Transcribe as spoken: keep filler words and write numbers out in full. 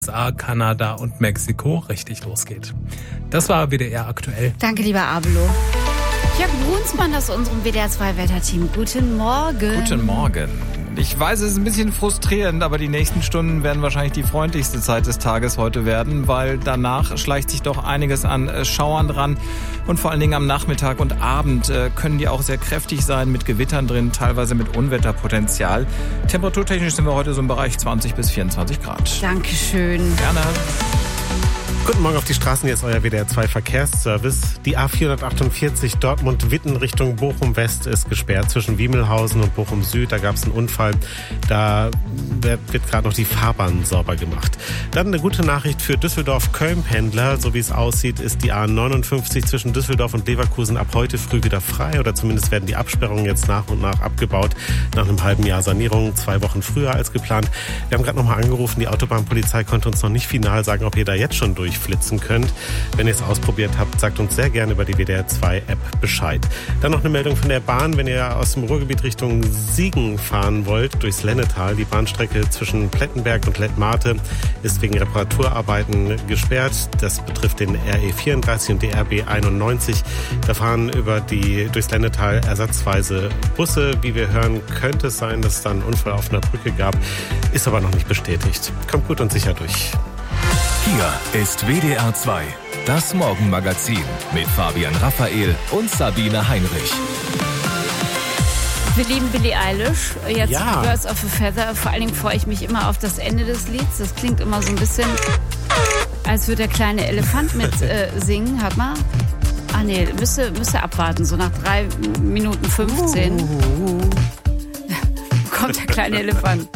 U S A, Kanada und Mexiko richtig losgeht. Das war W D R aktuell. Danke, lieber Abelo. Jörg Brunsmann aus unserem W D R zwei Wetterteam. Guten Morgen. Guten Morgen. Ich weiß, es ist ein bisschen frustrierend, aber die nächsten Stunden werden wahrscheinlich die freundlichste Zeit des Tages heute werden, weil danach schleicht sich doch einiges an Schauern dran. Und vor allen Dingen am Nachmittag und Abend können die auch sehr kräftig sein, mit Gewittern drin, teilweise mit Unwetterpotenzial. Temperaturtechnisch sind wir heute so im Bereich zwanzig bis vierundzwanzig Grad. Dankeschön. Gerne. Guten Morgen auf die Straßen, jetzt euer W D R zwei Verkehrsservice. Die A vierhundertachtundvierzig Dortmund-Witten Richtung Bochum-West ist gesperrt zwischen Wiemelhausen und Bochum-Süd. Da gab es einen Unfall, da wird gerade noch die Fahrbahn sauber gemacht. Dann eine gute Nachricht für Düsseldorf-Köln-Pendler. So wie es aussieht, ist die A neunundfünfzig zwischen Düsseldorf und Leverkusen ab heute früh wieder frei. Oder zumindest werden die Absperrungen jetzt nach und nach abgebaut. Nach einem halben Jahr Sanierung, zwei Wochen früher als geplant. Wir haben gerade noch mal angerufen, die Autobahnpolizei konnte uns noch nicht final sagen, ob ihr da jetzt schon durch flitzen könnt. Wenn ihr es ausprobiert habt, sagt uns sehr gerne über die W D R zwei App Bescheid. Dann noch eine Meldung von der Bahn, wenn ihr aus dem Ruhrgebiet Richtung Siegen fahren wollt, durchs Lennetal. Die Bahnstrecke zwischen Plettenberg und Lettmate ist wegen Reparaturarbeiten gesperrt. Das betrifft den R E vierunddreißig und die R B einundneunzig. Da fahren über die, durchs Lennetal ersatzweise Busse. Wie wir hören, könnte es sein, dass es da einen Unfall auf einer Brücke gab. Ist aber noch nicht bestätigt. Kommt gut und sicher durch. Hier ist W D R zwei, das Morgenmagazin mit Fabian Raphael und Sabine Heinrich. Wir lieben Billie Eilish. Jetzt Ja. Birds of a Feather. Vor allen Dingen freue ich mich immer auf das Ende des Lieds. Das klingt immer so ein bisschen, als würde der kleine Elefant mit äh, singen. Hört mal. Ah nee, müsste, müsste abwarten. So nach drei Minuten fünfzehn kommt der kleine Elefant.